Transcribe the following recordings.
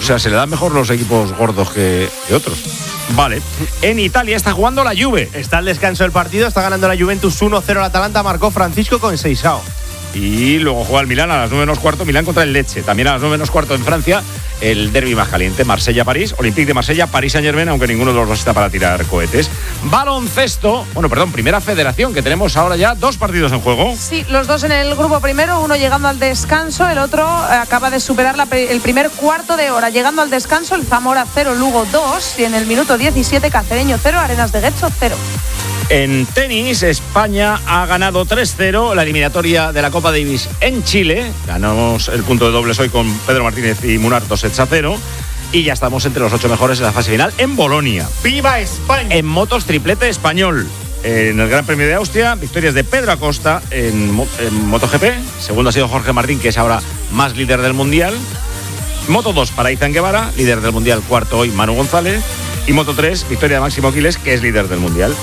sea, se le dan mejor los equipos gordos que otros. Vale. En Italia está jugando la Juve. Está al descanso del partido, está ganando la Juventus 1-0 al Atalanta, marcó Francisco Conceição. Y luego juega el Milán a las 9:15, Milán contra el Lecce. También a las 9:15 en Francia, el derbi más caliente, Marsella-París, Olympique de Marsella, París Saint-Germain, aunque ninguno de los dos está para tirar cohetes. Baloncesto, Primera Federación, que tenemos ahora ya 2 partidos en juego. Sí, los dos en el grupo primero, uno llegando al descanso, el otro acaba de superar el primer cuarto de hora. Llegando al descanso, el Zamora 0, Lugo 2, y en el minuto 17, Cacereño 0, Arenas de Getxo 0. En tenis, España ha ganado 3-0 la eliminatoria de la Copa Davis en Chile. Ganamos el punto de dobles hoy con Pedro Martínez y Munar 2-0. Y ya estamos entre los 8 mejores en la fase final en Bolonia. ¡Viva España! En motos, triplete español. En el Gran Premio de Austria, victorias de Pedro Acosta en MotoGP. Segundo ha sido Jorge Martín, que es ahora más líder del Mundial. Moto 2 para Izan Guevara, líder del Mundial. Cuarto hoy Manu González. Y Moto 3, victoria de Máximo Quiles, que es líder del Mundial.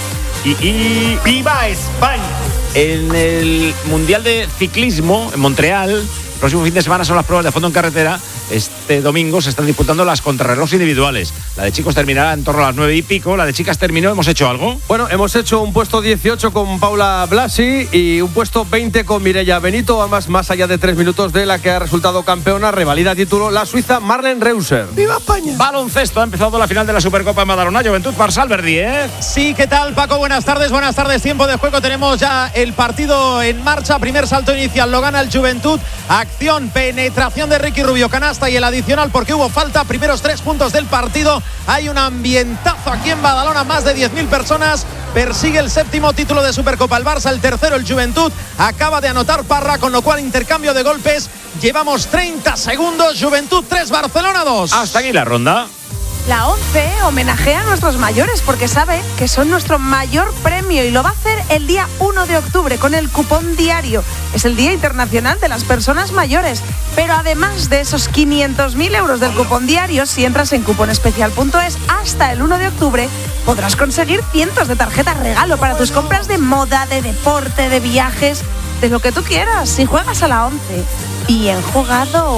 Y ¡viva España! En el Mundial de Ciclismo en Montreal, el próximo fin de semana son las pruebas de fondo en carretera. Este domingo se están disputando las contrarreloj individuales. La de chicos terminará en torno a las 9:00, la de chicas terminó. ¿Hemos hecho algo? Bueno, hemos hecho un puesto 18 con Paula Blasi y un puesto 20 con Mireia Benito, además más allá de 3 minutos de la que ha resultado campeona, revalida título la suiza Marlen Reusser. ¡Viva España! Baloncesto, ha empezado la final de la Supercopa en Badalona. Juventud Barça, Albert Díez. Sí, ¿qué tal, Paco? Buenas tardes, tiempo de juego. Tenemos ya el partido en marcha. Primer salto inicial, lo gana el Juventud. Acción, penetración de Ricky Rubio, canasta y el adicional porque hubo falta. Primeros 3 puntos del partido. Hay un ambientazo aquí en Badalona, más de 10.000 personas. Persigue el 7º título de Supercopa el Barça, el tercero el Juventud. Acaba de anotar Parra, con lo cual intercambio de golpes. Llevamos 30 segundos. Juventud 3, Barcelona 2. Hasta aquí la ronda. La ONCE homenajea a nuestros mayores porque sabe que son nuestro mayor premio y lo va a hacer el día 1 de octubre con el cupón diario. Es el Día Internacional de las Personas Mayores. Pero además de esos 500.000 euros del cupón diario, si entras en cuponespecial.es hasta el 1 de octubre, podrás conseguir cientos de tarjetas regalo para tus compras de moda, de deporte, de viajes, de lo que tú quieras. Si juegas a la ONCE, bien jugado.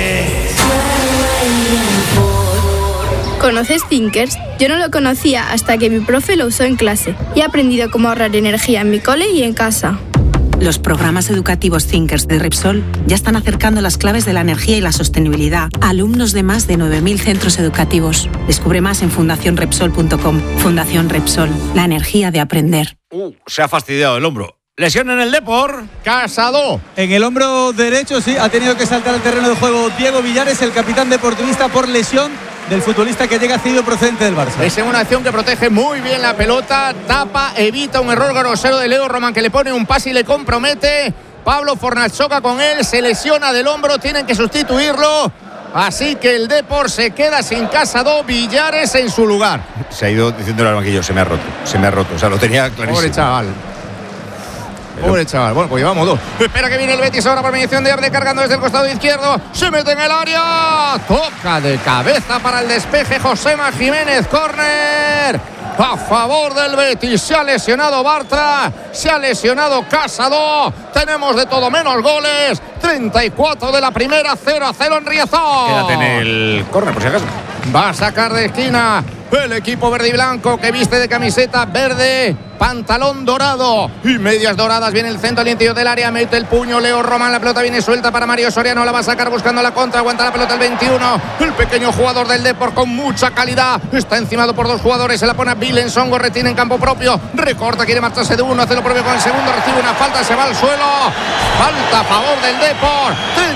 ¿Conoces Thinkers? Yo no lo conocía hasta que mi profe lo usó en clase y he aprendido cómo ahorrar energía en mi cole y en casa. Los programas educativos Thinkers de Repsol ya están acercando las claves de la energía y la sostenibilidad a alumnos de más de 9.000 centros educativos. Descubre más en fundacionrepsol.com. Fundación Repsol, la energía de aprender. Se ha fastidiado el hombro. Lesión en el Depor. Casado. En el hombro derecho, sí, ha tenido que saltar al terreno de juego Diego Villares, el capitán deportivista, por lesión del futbolista que llega cedido procedente del Barça. Es en una acción que protege muy bien la pelota, tapa, evita un error grosero de Leo Roman, que le pone un pase y le compromete. Pablo Fornals choca con él, se lesiona del hombro, tienen que sustituirlo. Así que el Depor se queda sin Casado, Villares en su lugar. Se ha ido diciendo al banquillo, se me ha roto. O sea, lo tenía clarísimo. Pobre chaval. Bueno, pues llevamos 2. Espera que viene el Betis ahora por mediación de Arde, cargando desde el costado izquierdo. Se mete en el área. Toca de cabeza para el despeje Josema Jiménez. Córner a favor del Betis. Se ha lesionado Bartra, se ha lesionado Casado. Tenemos de todo menos goles. 34 de la primera, 0-0 en Riazor. Quédate en el córner, por si acaso. Va a sacar de esquina el equipo verde y blanco, que viste de camiseta verde, pantalón dorado y medias doradas. Viene el centro al interior del área, mete el puño Leo Román, la pelota viene suelta para Mario Soriano, la va a sacar buscando la contra, aguanta la pelota el 21, el pequeño jugador del Depor con mucha calidad, está encimado por 2 jugadores, se la pone a Bilenson, Gorretín en campo propio, recorta, quiere marcharse de uno, hace lo propio con el segundo, recibe una falta, se va al suelo, falta a favor del Depor.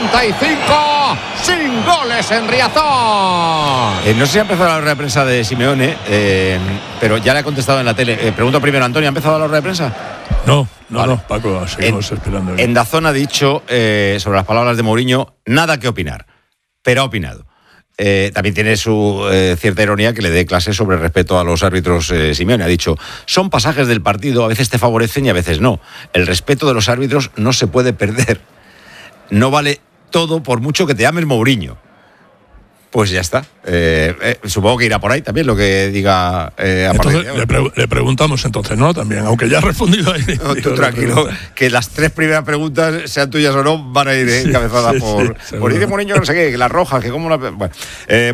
35, sin goles en Riazor. No sé si ha empezado la rueda de prensa de Simeone, pero ya le ha contestado en la tele. Pregunto primero, Antonio, ¿ha empezado la rueda de prensa? No, Paco, seguimos esperando. En Dazón ha dicho sobre las palabras de Mourinho, nada que opinar, pero ha opinado. También tiene su cierta ironía que le dé clases sobre respeto a los árbitros. Simeone ha dicho, son pasajes del partido, a veces te favorecen y a veces no. El respeto de los árbitros no se puede perder. No vale todo por mucho que te ames Mourinho. Pues ya está. Supongo que irá por ahí también lo que diga. Entonces, le preguntamos entonces, ¿no? También, aunque ya ha respondido ahí. No, tú tranquilo, que las 3 primeras preguntas, sean tuyas o no, van a ir encabezadas por dice Mourinho, no sé qué, que las rojas, que como la. Bueno.